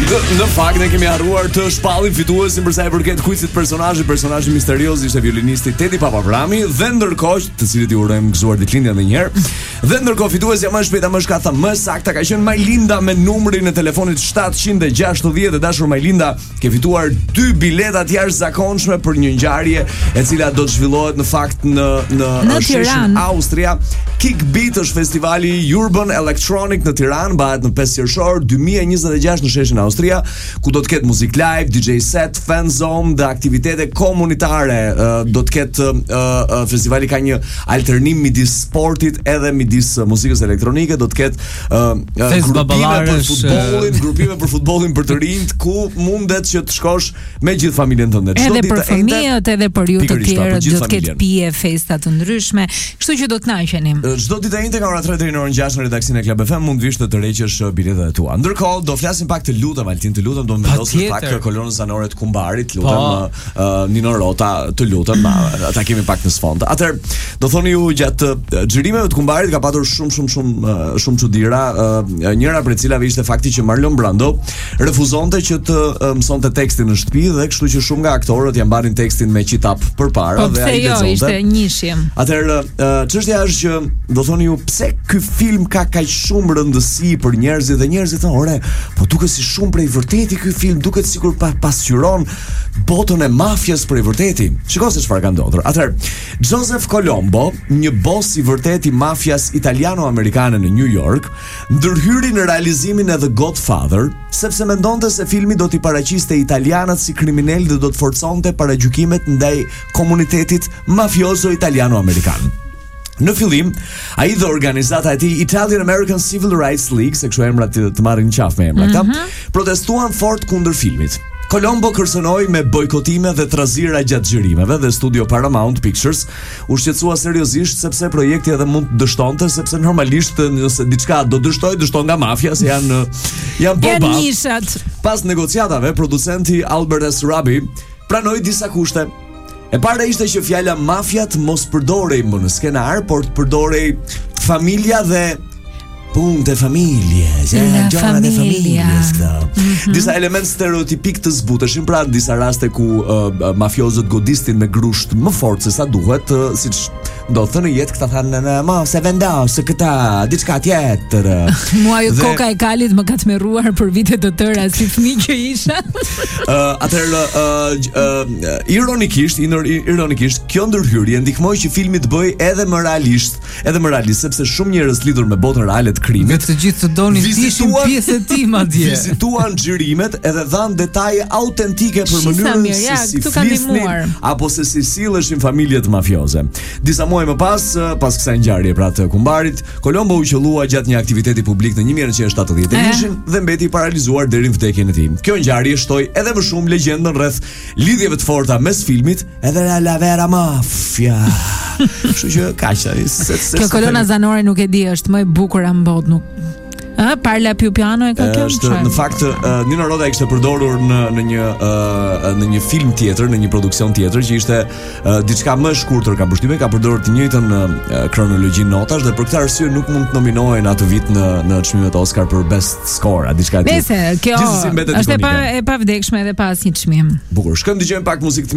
Në fakt ne kemi harruar të shpallim fituesin për sa i përket quizit personazhi misterioz ishte violinisti Tedi Papavrami dhe ndërkohë, të cilët i urojmë gëzuar ditëlindjen edhe një herë. Dhe ndërkohë fituesja më shpejt më shkatha më saktë ka qenë Majlinda me numrin e telefonit 760. Dhe dashur Majlinda, ke fituar 2 bileta të jashtëzakonshme për një ngjarje e cila do të zhvillohet në fakt në Tiranë, Austria. Kickbeat është festivali Urban Electronic në Tiranë, bëhet në 5 qershor 2026 në sheshin Austria, ku do të ketë muzik live, DJ set, fan zone dhe aktivitete komunitare. Do të ketë festivali ka një alternim midis sportit edhe midis muzikës elektronike. Do të ketë grupime për futbollin për të rinjt, ku mundet që të shkosh me gjithë familjen tënde. Edhe për fëmijët, edhe për ju të tjerë, do të ketë pije, festa të ndryshme, kështu që do të kënaqeni. Çdo ditë e njëjtë nga ora 3 deri në orën 6 në redaksinë e Club FM mund vish të tërheqësh biletat tua. Ndërkohë do flasim pak të lutem, Altin, të lutem, do të vendosësh pak kolonën zanore të Kumbarit, lutem Nino Rota, të lutem, ata kemi pak në sfond. Atëherë, do thoni ju gjatë xhirimeve të Kumbarit ka patur shumë çuditëra, njëra prej cilave ishte fakti që Marlon Brando refuzonte që të mësonte tekstin në shtëpi dhe kështu që shumë nga aktorët ja mbanin tekstin me qitap përpara dhe ai lexonte. Ishte njëshim. Atëherë, çështja është që do thoni ju pse ky film ka kaq shumë rëndësi për njerëzit dhe njerëzit thonë, "Ore, po duket si shumë prej vërteti ky film, duket sikur pasqyron botën e mafias prej vërteti." Shikoj se çfarë ka ndodhur. Atëherë, Joseph Colombo, një bos i vërtet i mafias italiano-amerikane në New York, ndërhyri në realizimin e The Godfather, sepse mendonte se filmi do t'i paraqiste italianët si kriminal dhe do të forconte paragjykimet ndaj komunitetit mafiozo italiano-amerikan. Në fillim, ai dhe organizata e tij Italian American Civil Rights League, se kështu emrat të marrin qaf me emra këta, protestuan fort kundër filmit. Colombo kërcënoi me bojkotime dhe trazira gjatë xhirimeve dhe studio Paramount Pictures u shqetësua seriozisht sepse projekti edhe mund të dështonte, sepse normalisht nëse diçka do dështon nga mafia, se janë bomba. Nishat. Pas negociatave, producenti Albert S. Rabi pranoi disa kushte. E para ishte që fjala mafia të mos përdorej më në skenar, por të përdorej familja dhe punte familje, gjërat e familjes këto. Disa element stereotipik të zbuteshin, pra në disa raste ku mafiozët godistin me grusht më fort se sa duhet, siç do të thënë jetë këta thanë, "Ma se vendosë këta, diçka tjetër." Mua ju koka e kalit më ka tmerruar për vite të tëra si fëmijë që isha. Atëherë ironikisht kjo ndërhyrje ndihmoi që filmi të bëj edhe më realist, sepse shumë njerëz lidhur me botën reale të krimit, të gjithë të donin të ishin pjesë e tij madje. Vizituan xhirimet edhe dhanë detaje autentike për mënyrën si flisnin apo se si silleshin familjet mafioze. Disa muaj më pas kësaj ngjarje pra të Kumbarit, Colombo u qellua gjatë një aktiviteti publik në 1971 dhe mbeti i paralizuar deri në vdekjen e tij. Kjo ngjarje shtoi edhe më shumë legjendën rreth lidhjeve të forta mes filmit edhe la vera mafia. Kështu që kaq. Kjo kolona zanore nuk e di, është më e bukur në botë, nuk. Parla più piano e ka kjo. Në fakt Nino Rota e kishte përdorur në një film tjetër, në një produksion tjetër që ishte diçka më e shkurtër, ka përshtypjen, ka përdorur të njëjtën kronologjinë notash dhe për këtë arsye nuk mund të nominohen atë vit në çmimet Oscar për best score, diçka tjetër. Nëse kjo është e pavdekshme edhe pa asnjë çmim. Bukur. Shkojmë dëgjojmë pak muzikë.